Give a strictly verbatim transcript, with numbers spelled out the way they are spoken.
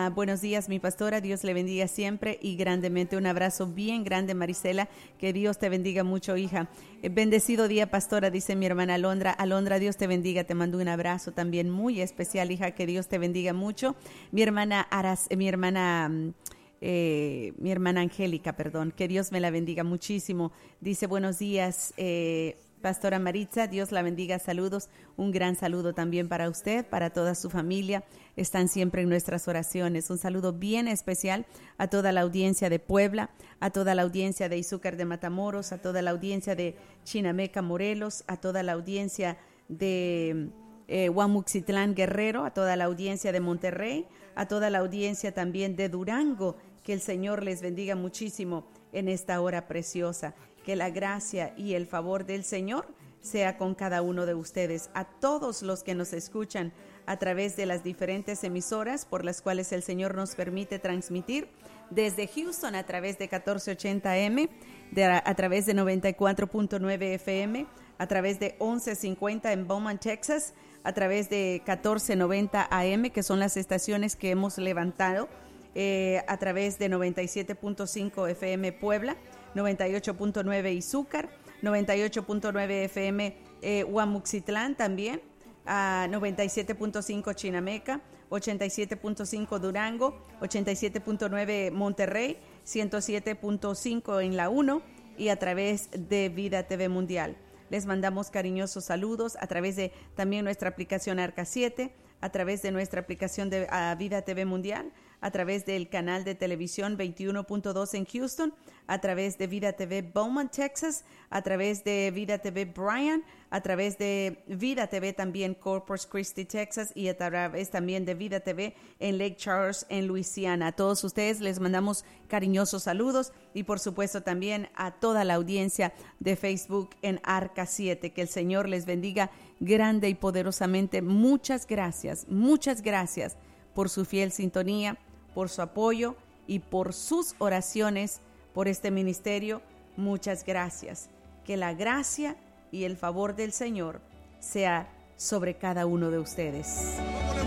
Uh, buenos días, mi pastora. Dios le bendiga siempre y grandemente. Un abrazo bien grande, Marisela. Que Dios te bendiga mucho, hija. Eh, bendecido día, pastora, dice mi hermana Alondra. Alondra, Dios te bendiga. Te mando un abrazo también muy especial, hija. Que Dios te bendiga mucho. Mi hermana Aras, eh, mi hermana... Eh, mi hermana Angélica, perdón. Que Dios me la bendiga muchísimo. Dice, buenos días, eh... Pastora Maritza, Dios la bendiga, saludos, un gran saludo también para usted, para toda su familia, están siempre en nuestras oraciones. Un saludo bien especial a toda la audiencia de Puebla, a toda la audiencia de Izúcar de Matamoros, a toda la audiencia de Chinameca, Morelos, a toda la audiencia de eh, Huamuxitlán, Guerrero, a toda la audiencia de Monterrey, a toda la audiencia también de Durango. Que el Señor les bendiga muchísimo en esta hora preciosa. Que la gracia y el favor del Señor sea con cada uno de ustedes, a todos los que nos escuchan a través de las diferentes emisoras por las cuales el Señor nos permite transmitir, desde Houston a través de catorce ochenta A M, de, a, a través de noventa y cuatro punto nueve F M, a través de once cincuenta en Beaumont, Texas, a través de catorce noventa A M, que son las estaciones que hemos levantado, eh, a través de noventa y siete punto cinco F M Puebla, noventa y ocho punto nueve Izúcar, noventa y ocho punto nueve F M eh, Huamuxitlán también, a noventa y siete punto cinco Chinameca, ochenta y siete punto cinco Durango, ochenta y siete punto nueve Monterrey, ciento siete punto cinco en la uno y a través de Vida T V Mundial. Les mandamos cariñosos saludos a través de también nuestra aplicación Arca siete, a través de nuestra aplicación de uh, Vida T V Mundial, a través del canal de televisión veintiuno punto dos en Houston, a través de Vida T V Beaumont, Texas, a través de Vida T V Bryan, a través de Vida T V también Corpus Christi, Texas, y a través también de Vida T V en Lake Charles, en Luisiana. A todos ustedes les mandamos cariñosos saludos y por supuesto también a toda la audiencia de Facebook en Arca siete. Que el Señor les bendiga grande y poderosamente. Muchas gracias, muchas gracias por su fiel sintonía, por su apoyo y por sus oraciones por este ministerio. Muchas gracias. Que la gracia y el favor del Señor sea sobre cada uno de ustedes.